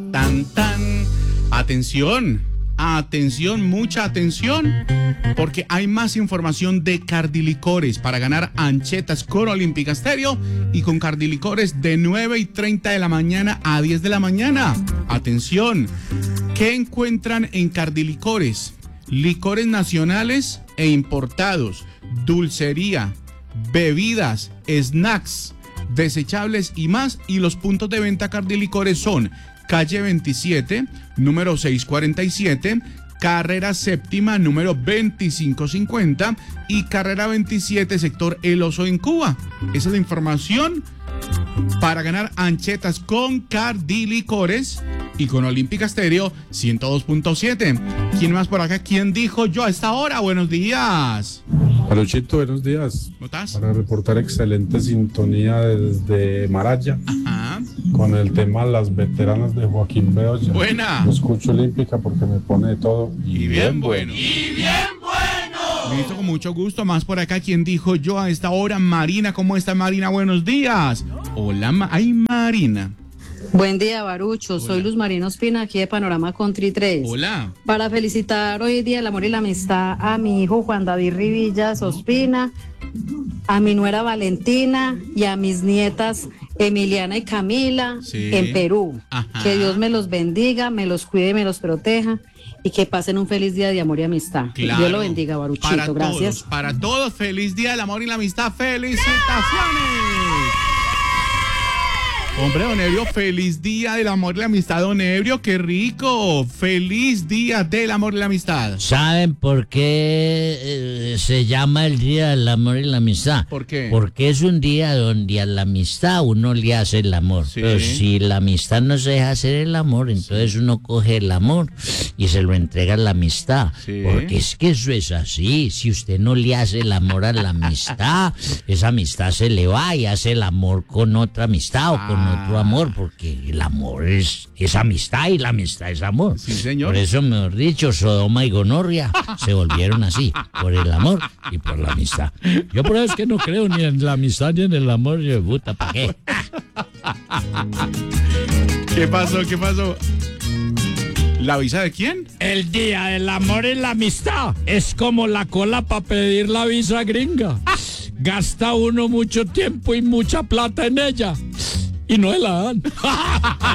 Tan, tan. Atención, atención, mucha atención, porque hay más información de Cardilicores para ganar anchetas con Olímpica Estéreo y con Cardilicores de 9:30 de la mañana a 10 de la mañana. Atención, ¿qué encuentran en Cardilicores? Licores nacionales e importados, dulcería, bebidas, snacks, desechables y más. Y los puntos de venta Cardilicores son calle 27, número 647, carrera séptima, número 2550 y carrera 27, sector El Oso en Cuba. Esa es la información para ganar anchetas con Cardilicores y con Olímpica Estéreo 102.7. ¿Quién más por acá? ¿Quién dijo yo a esta hora? Buenos días. Aluchito, buenos días. ¿Cómo estás? Para reportar excelente sintonía desde Maraya. Ajá. Con el tema Las Veteranas de Joaquín Bedoya. Buena. Lo escucho Olímpica porque me pone de todo. Y bien bueno. Listo, con mucho gusto. Más por acá, ¿quién dijo yo a esta hora? Marina, ¿cómo está Marina? Buenos días. Hola, ay Marina. Buen día, Barucho. Soy Luz Marina Ospina, aquí de Panorama Country 3. Hola. Para felicitar hoy día el amor y la amistad a mi hijo Juan David Rivillas Ospina, a mi nuera Valentina y a mis nietas Emiliana y Camila en Perú. Ajá. Que Dios me los bendiga, me los cuide, me los proteja y que pasen un feliz día de amor y amistad. Claro. Dios lo bendiga, Baruchito. Para gracias. Todos, para todos, feliz día del amor y la amistad. ¡Felicitaciones! Hombre, don Ebrio, feliz día del amor y la amistad, don Ebrio, qué rico. Feliz día del amor y la amistad. ¿Saben por qué se llama el Día del Amor y la Amistad? ¿Por qué? Porque es un día donde a la amistad uno le hace el amor. Sí. Pero si la amistad no se deja hacer el amor, entonces uno coge el amor y se lo entrega a la amistad. Sí. Porque es que eso es así. Si usted no le hace el amor a la amistad, esa amistad se le va y hace el amor con otra amistad o con otro amor, porque el amor es amistad y la amistad es amor. Sí, señor. Por eso, mejor dicho, Sodoma y Gonorria se volvieron así, por el amor y por la amistad. Yo por eso es que no creo ni en la amistad ni en el amor. Yo, puta, ¿para qué? ¿Qué pasó? ¿Qué pasó? ¿La visa de quién? El Día del Amor y la Amistad es como la cola para pedir la visa gringa. Gasta uno mucho tiempo y mucha plata en ella y no se la dan.